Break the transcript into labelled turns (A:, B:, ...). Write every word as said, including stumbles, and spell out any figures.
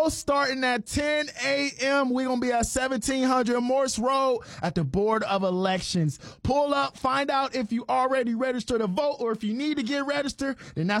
A: Starting at ten a.m. We're going to be at seventeen hundred Morse Road at the Board of Elections. Pull up, find out if you already registered to vote, or if you need to get registered, then that's